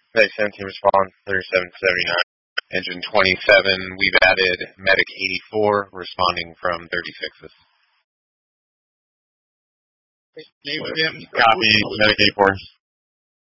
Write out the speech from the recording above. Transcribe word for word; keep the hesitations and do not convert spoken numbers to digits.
Medic seventeen response, thirty-seven seventy-nine. Engine twenty-seven, we've added Medic eighty-four, responding from thirty-sixes. Name again? Copy, Medic eighty-four.